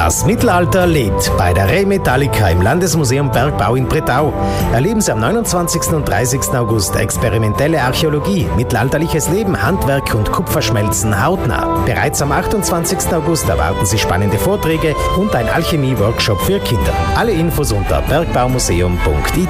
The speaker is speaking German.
Das Mittelalter lebt bei der Re Metallica im Landesmuseum Bergbau in Bretau. Erleben Sie am 29. und 30. August experimentelle Archäologie, mittelalterliches Leben, Handwerk und Kupferschmelzen hautnah. Bereits am 28. August erwarten Sie spannende Vorträge und ein Alchemie-Workshop für Kinder. Alle Infos unter bergbaumuseum.it.